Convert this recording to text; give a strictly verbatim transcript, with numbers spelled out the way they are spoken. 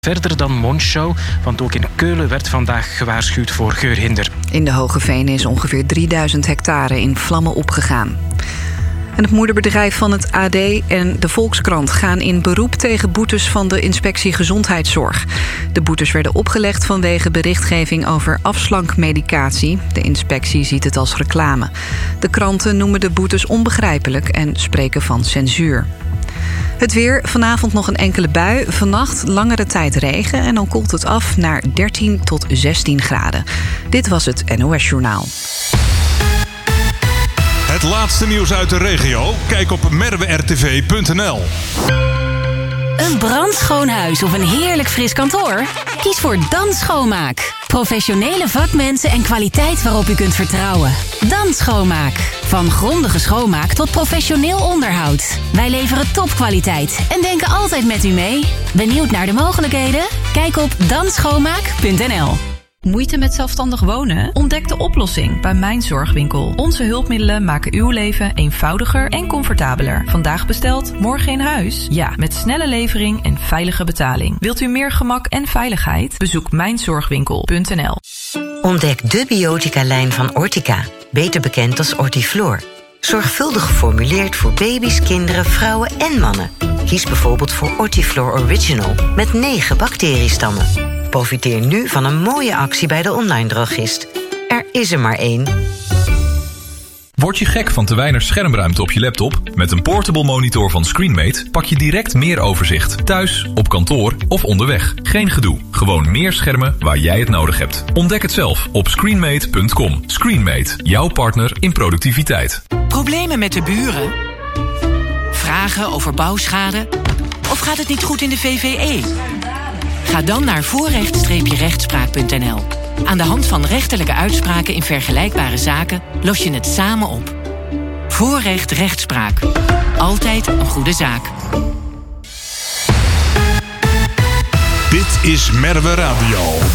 Verder dan Monschau, want ook in Keulen werd vandaag gewaarschuwd voor geurhinder. In de Hoge Venen is ongeveer drieduizend hectare in vlammen opgegaan. En het moederbedrijf van het A D en de Volkskrant gaan in beroep tegen boetes van de Inspectie Gezondheidszorg. De boetes werden opgelegd vanwege berichtgeving over afslankmedicatie. De inspectie ziet het als reclame. De kranten noemen de boetes onbegrijpelijk en spreken van censuur. Het weer, vanavond nog een enkele bui, vannacht langere tijd regen en dan koelt het af naar dertien tot zestien graden. Dit was het N O S Journaal. Het laatste nieuws uit de regio? Kijk op merwe r t v punt n l. Een brandschoon huis of een heerlijk fris kantoor? Kies voor Dan Schoonmaak. Professionele vakmensen en kwaliteit waarop u kunt vertrouwen. Dan Schoonmaak. Van grondige schoonmaak tot professioneel onderhoud. Wij leveren topkwaliteit en denken altijd met u mee. Benieuwd naar de mogelijkheden? Kijk op dan schoonmaak punt n l. Moeite met zelfstandig wonen? Ontdek de oplossing bij Mijn Zorgwinkel. Onze hulpmiddelen maken uw leven eenvoudiger en comfortabeler. Vandaag besteld, morgen in huis? Ja, met snelle levering en veilige betaling. Wilt u meer gemak en veiligheid? Bezoek mijn zorgwinkel punt n l. Ontdek de biotica-lijn van Ortica, beter bekend als Ortiflor. Zorgvuldig geformuleerd voor baby's, kinderen, vrouwen en mannen. Kies bijvoorbeeld voor Ortiflor Original met negen bacteriestammen. Profiteer nu van een mooie actie bij de online drogist. Er is er maar één. Word je gek van te weinig schermruimte op je laptop? Met een portable monitor van Screenmate pak je direct meer overzicht. Thuis, op kantoor of onderweg. Geen gedoe. Gewoon meer schermen waar jij het nodig hebt. Ontdek het zelf op screenmate punt com. Screenmate, jouw partner in productiviteit. Problemen met de buren? Vragen over bouwschade? Of gaat het niet goed in de V V E? Ga dan naar voorrecht rechtspraak punt n l. Aan de hand van rechterlijke uitspraken in vergelijkbare zaken los je het samen op. Voorrecht rechtspraak. Altijd een goede zaak. Dit is Merwe Radio.